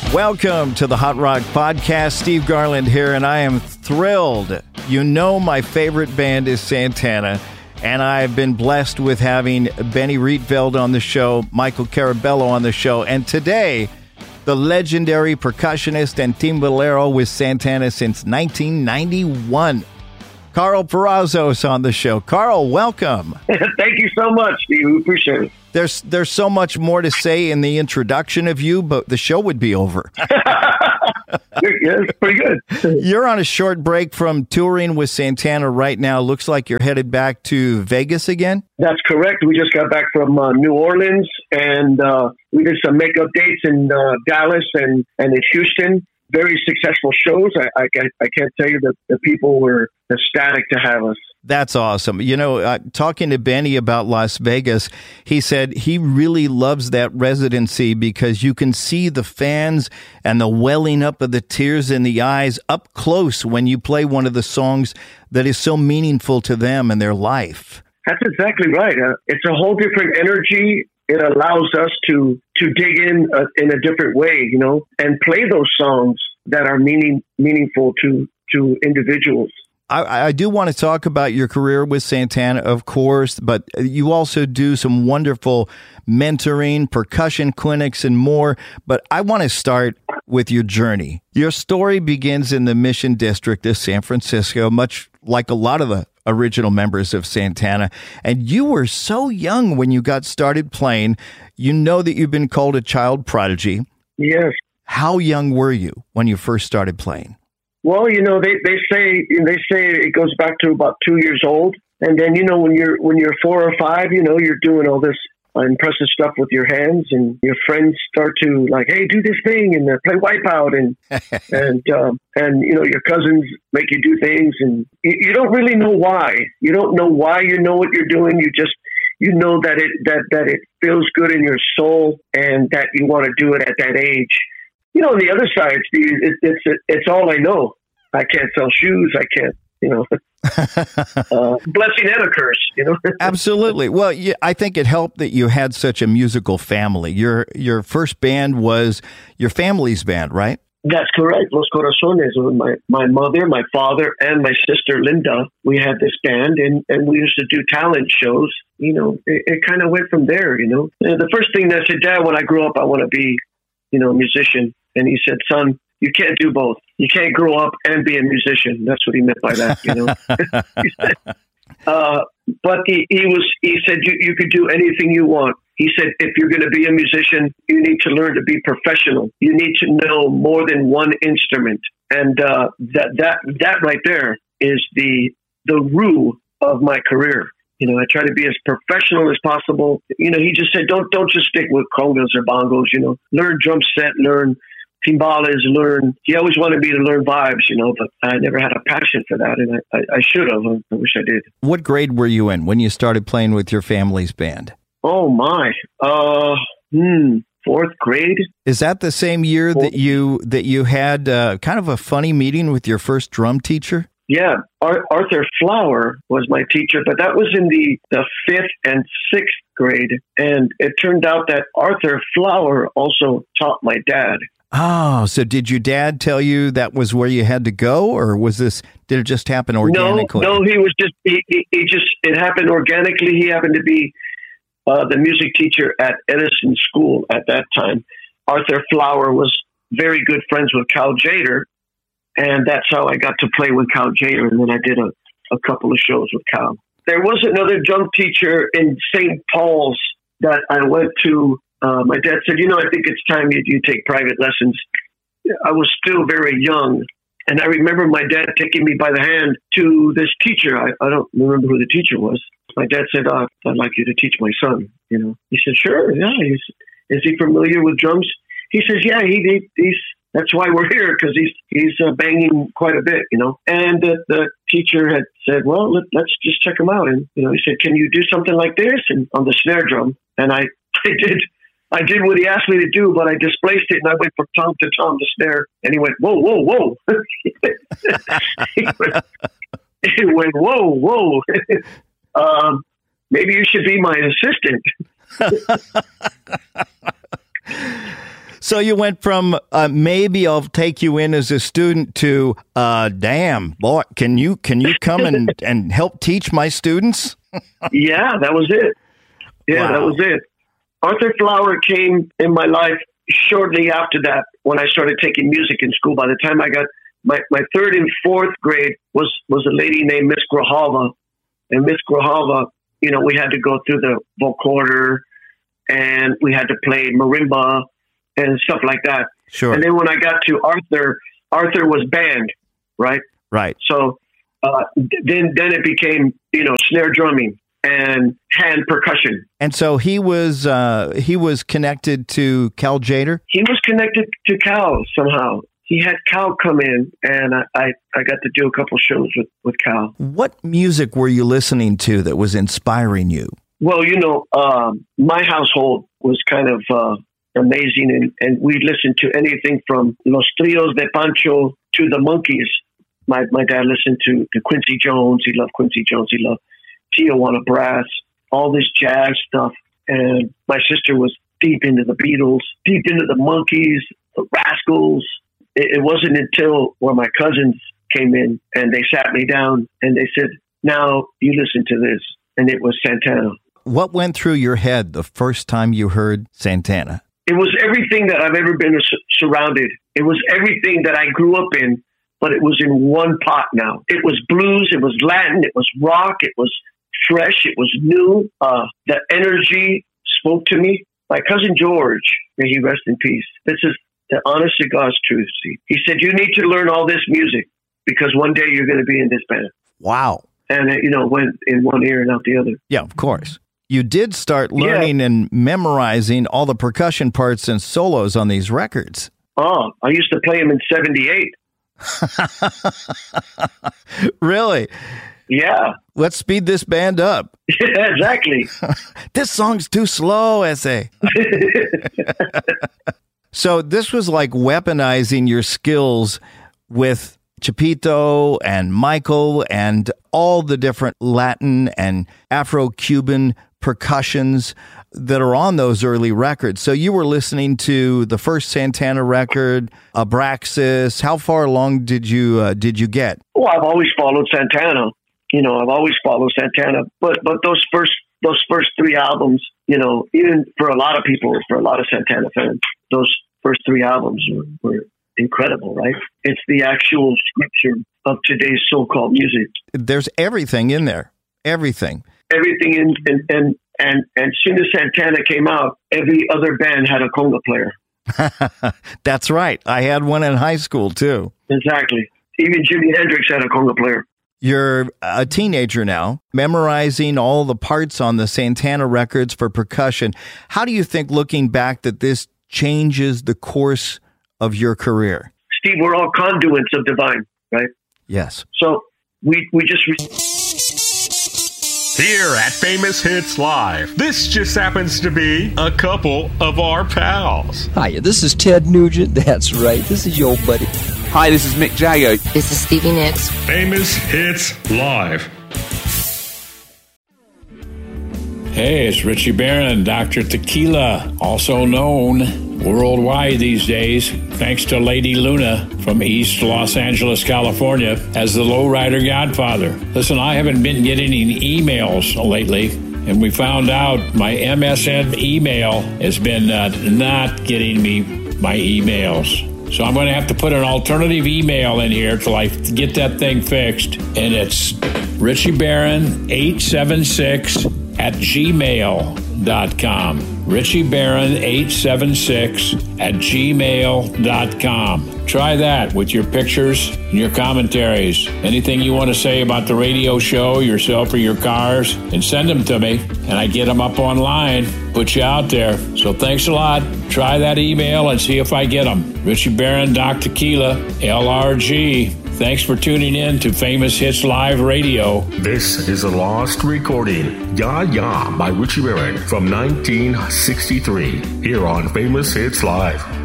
Welcome to the Hot Rock Podcast. Steve Garland here, and I am thrilled. You know my favorite band is Santana, and I've been blessed with having Benny Rietveld on the show, Michael Carabello on the show, and today, the legendary percussionist and timbalero with Santana since 1991. Carl Perazzos on the show. Carl, welcome. Thank you so much, Steve. We appreciate it. There's so much more to say in the introduction of you, but the show would be over. Yeah, it's pretty good. You're on a short break from touring with Santana right now. Looks like you're headed back to Vegas again? That's correct. We just got back from New Orleans, and we did some makeup dates in Dallas and in Houston. Very successful shows. I can't tell you that the people were ecstatic to have us. That's awesome. You know, talking to Benny about Las Vegas, he said he really loves that residency because you can see the fans and the welling up of the tears in the eyes up close when you play one of the songs that is so meaningful to them and their life. That's exactly right. It's a whole different energy. It allows us to dig in a different way, you know, and play those songs that are meaningful to individuals. I do want to talk about your career with Santana, of course, but you also do some wonderful mentoring, percussion clinics, and more. But I want to start with your journey. Your story begins in the Mission District of San Francisco, much like a lot of the original members of Santana. And you were so young when you got started playing. You know that you've been called a child prodigy. Yes. How young were you when you first started playing? Well, you know, they say it goes back to about 2 years old, and then, you know, when you're 4 or 5, you know, you're doing all this impressive stuff with your hands, and your friends start to like, hey, do this thing and play Wipeout, and you know, your cousins make you do things, and you don't really know why. You don't know why you know what you're doing. You know that it feels good in your soul, and that you want to do it at that age. You know, on the other side, Steve, it's all I know. I can't sell shoes. I can't, you know, blessing and a curse, you know. Absolutely. Well, yeah, I think it helped that you had such a musical family. Your first band was your family's band, right? That's correct. Los Corazones. My mother, my father, and my sister, Linda, we had this band, and we used to do talent shows. You know, it kind of went from there, you know. The first thing that I said, Dad, when I grow up, I want to be, you know, a musician. And he said, son, you can't do both. You can't grow up and be a musician. That's what he meant by that, you know. But he said, you could do anything you want. He said, if you're going to be a musician, you need to learn to be professional. You need to know more than one instrument. And that right there is the root of my career. You know, I try to be as professional as possible. You know, he just said, don't just stick with congas or bongos, you know, learn drum set, learn timbales, learn. He always wanted me to learn vibes, you know, but I never had a passion for that. And I should have. I wish I did. What grade were you in when you started playing with your family's band? Oh, my. Fourth grade. Is that the same year that you had kind of a funny meeting with your first drum teacher? Yeah, Arthur Flower was my teacher, but that was in the 5th and 6th grade. And it turned out that Arthur Flower also taught my dad. Oh, so did your dad tell you that was where you had to go, or did it just happen organically? No, it happened organically. He happened to be the music teacher at Edison School at that time. Arthur Flower was very good friends with Cal Jader. And that's how I got to play with Cal Jader. And then I did a couple of shows with Cal. There was another drum teacher in St. Paul's that I went to. My dad said, you know, I think it's time you take private lessons. I was still very young. And I remember my dad taking me by the hand to this teacher. I don't remember who the teacher was. My dad said, I'd like you to teach my son. You know, he said, sure. Yeah. Is he familiar with drums? He says, yeah, he's. That's why we're here, because he's banging quite a bit, you know. And the teacher had said, well, let's just check him out. And, you know, he said, can you do something like this? And on the snare drum. And I did what he asked me to do, but I displaced it, and I went from tom to tom to snare. And he went, whoa, whoa, whoa. He went, whoa, whoa. Maybe you should be my assistant. So you went from maybe I'll take you in as a student to damn boy, can you come and help teach my students? Yeah, that was it. Yeah, wow. That was it. Arthur Flower came in my life shortly after that when I started taking music in school. By the time I got my third and fourth grade was a lady named Miss Grijalva. And Miss Grijalva, you know, we had to go through the vocoder and we had to play marimba and stuff like that. Sure. And then when I got to Arthur was band, right? Right. So then it became, you know, snare drumming and hand percussion. And so he was connected to Cal Tjader? He was connected to Cal somehow. He had Cal come in, and I got to do a couple shows with Cal. What music were you listening to that was inspiring you? Well, you know, my household was kind of amazing, and we listened to anything from Los Trios de Pancho to the Monkees. My dad listened to Quincy Jones. He loved Quincy Jones. He loved Tijuana Brass, all this jazz stuff. And my sister was deep into the Beatles, deep into the Monkees, the Rascals. It wasn't until when my cousins came in and they sat me down and they said, now you listen to this. And it was Santana. What went through your head the first time you heard Santana? It was everything that I've ever been surrounded. It was everything that I grew up in, but it was in one pot now. It was blues, it was Latin, it was rock, it was fresh, it was new. The energy spoke to me. My cousin George, may he rest in peace. This is the honest to God's truth. See, he said, you need to learn all this music because one day you're going to be in this band. Wow. And it, went in one ear and out the other. Yeah, of course. You did start learning and memorizing all the percussion parts and solos on these records. Oh, I used to play them in 78. Really? Yeah. Let's speed this band up. Yeah, exactly. This song's too slow, S.A. So this was like weaponizing your skills with Chapito and Michael and all the different Latin and Afro-Cuban percussions that are on those early records. So you were listening to the first Santana record, Abraxas. How far along did you get? Well, I've always followed Santana. I've always followed Santana. But those first three albums, even for a lot of people, for a lot of Santana fans, those first three albums were incredible, right? It's the actual scripture of today's so-called music. There's everything in there. Everything. Everything in, and as soon as Santana came out, every other band had a conga player. That's right. I had one in high school too. Exactly. Even Jimi Hendrix had a conga player. You're a teenager now, memorizing all the parts on the Santana records for percussion. How do you think, looking back, that this changes the course of your career? Steve, we're all conduits of divine, right? Yes. So we just... Here at Famous Hits Live, this just happens to be a couple of our pals. Hiya, this is Ted Nugent. That's right. This is your buddy. Hi, this is Mick Jagger. This is Stevie Nicks. Famous Hits Live. Hey, it's Richie Barron, Dr. Tequila, also known worldwide these days, thanks to Lady Luna from East Los Angeles, California, as the Lowrider Godfather. Listen, I haven't been getting any emails lately, and we found out my MSN email has been not getting me my emails. So I'm going to have to put an alternative email in here till I get that thing fixed. And it's richiebarron876@gmail.com. richiebarron876@gmail.com. Try that with your pictures and your commentaries. Anything you want to say about the radio show, yourself, or your cars, and send them to me. And I get them up online, put you out there. So thanks a lot. Try that email and see if I get them. Richie Barron, Doc Tequila, LRG. Thanks for tuning in to Famous Hits Live Radio. This is a lost recording, Ya Ya by Richie Barron from 1963, here on Famous Hits Live.